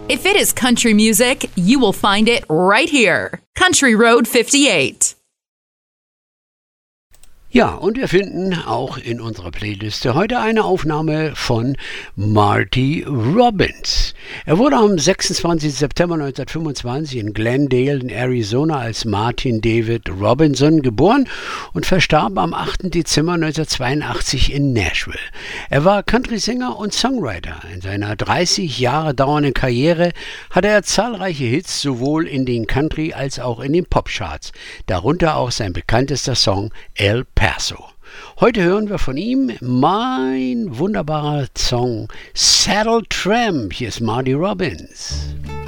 If it is country music, you will find it right here. Country Road 58. Ja, und wir finden auch in unserer Playliste heute eine Aufnahme von Marty Robbins. Er wurde am 26. September 1925 in Glendale in Arizona als Martin David Robinson geboren und verstarb am 8. Dezember 1982 in Nashville. Er war Country-Sänger und Songwriter. In seiner 30 Jahre dauernden Karriere hatte er zahlreiche Hits sowohl in den Country- als auch in den Popcharts, darunter auch sein bekanntester Song El Paso. Heute hören wir von ihm mein wunderbarer Song Saddle Tramp. Hier ist Marty Robbins.